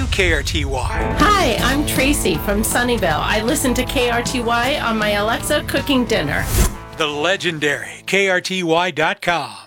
KRTY. Hi, I'm Tracy from Sunnyvale. I listen to KRTY on my Alexa cooking dinner. The legendary KRTY.com.